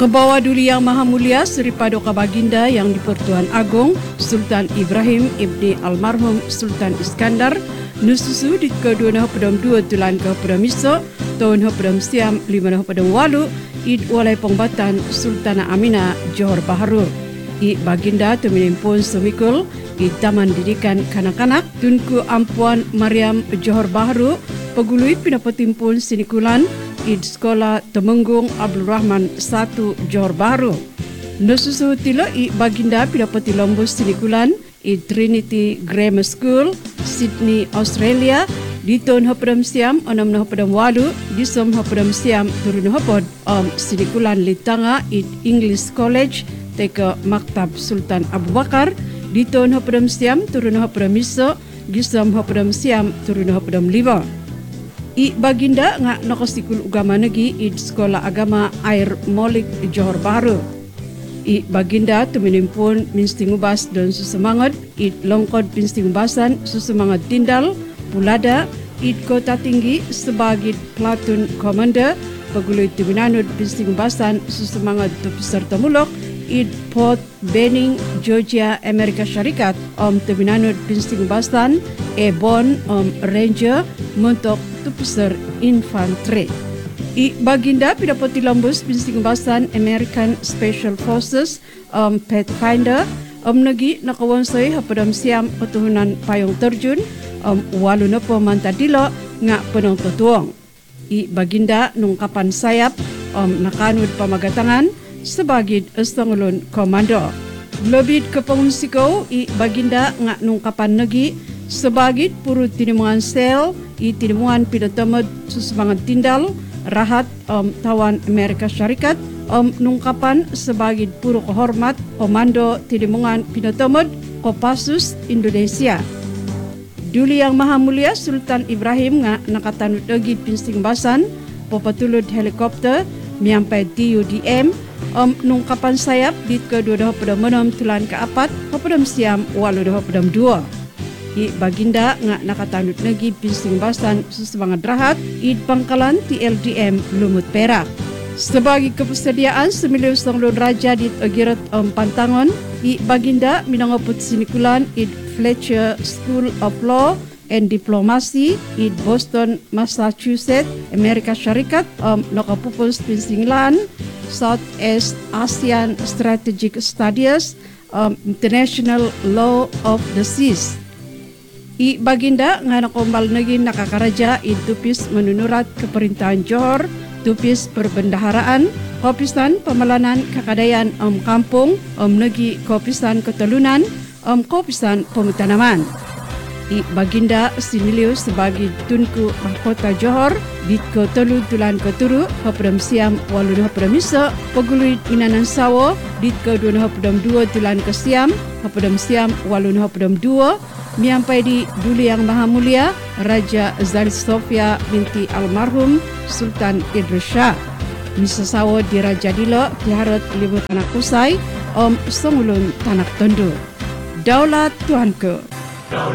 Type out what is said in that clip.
Kebawa Duli Yang Maha Mulia Seri Paduka Baginda Yang di-Pertuan Agong Sultan Ibrahim Ibni Almarhum Sultan Iskandar nususu di ke-2 tulan ke-2 tahun hapedam siam 5 walu id walai pengbatan Sultana Amina Johor Bahru. I Baginda teminimpun semikul di Taman Didikan Kanak-kanak Tunku Ampuan Mariam Johor Bahru pegului pinapatimpun sinikulan id Sekolah Temenggung Abdul Rahman 1 Johor Bahru. Nususu tilo i Baginda pinapati lombus sinikulan i Trinity Grammar School, Sydney, Australia, di tahun hapedam siam 6 walu, di som hapedam siam 7 sinikulan litanga i English College, teka Maktab Sultan Abu Bakar, di tahun hapedam siam 7 di som hapedam siam 7 I Baginda ngak nakosikul ugama negi i Sekolah Agama Air Molik Johor Bahru. I Baginda tuminimpun minstingubas dan susemangat i longkod minstingubasan susemangat Tindal Pulada i Kota Tinggi sebagai Platoon Commander pegului tuminanud minstingubasan susemangat Tupisar Temulok i Port Benning Georgia Amerika Syarikat tuminanud minstingubasan Airborne Ranger untuk Tupisar Infantry. I Baginda pidapati lombus pinsingbasan American Special Forces Pathfinder nagi nakawonsay hapadam siam patuhunan payong terjun walu na po mantadilo nga penong tutuong. I Baginda nung kapan sayap nakanud pamagatangan sebagai estangulun komando. Lebih ke pengunsikaw i Baginda nga nung kapan nagi sebagai puru tinimungan sel i tinimungan pidatamad susumangan Tindal Rahat Tawan Amerika Syarikat nungkapan sebagai puru kehormat Komando Tinimungan Pinatomod Kopassus Indonesia. Duli Yang Maha Mulia Sultan Ibrahim nga nakatanut agid pinsingbasan popatulod helikopter miampai TUDM nungkapan sayap di ke-2 tulan ke-4 hapadam siam 8 I Baginda nga nakatanut nagi pinsingbasan susemangat rahat i Pangkalan TLDM Lumut Perak. Sebagai kepersediaan semilion sanglun raja di Agirat Pantangon, I Baginda minangoput sinikulan i Fletcher School of Law and Diplomacy i Boston, Massachusetts, Amerika Syarikat nakapupus pinsinglan Southeast Asian Strategic Studies International Law of the Seas. I Baginda nga nakombal nagi nakakaraja i Tupis menunurat keperintahan Johor, Tupis perbendaharaan, Kopisan pemalanan kakadayan kampung, nagi Kopisan ketalunan, Kopisan pemutanaman. I Baginda siniliu sebagai Tunku Mahkota Johor di ke-3 tulan ke-3 hapadam siam 8 pegului Inanan Sawo di ke-2 tulan ke siam hapadam siam 8 miampai di Duli Yang Maha Mulia Raja Zali Sofia binti Almarhum Sultan Idris Shah. Misa sawo di Raja Dilo diharap libut anak kusai songulun tanak tondo. Daulat Tuanku.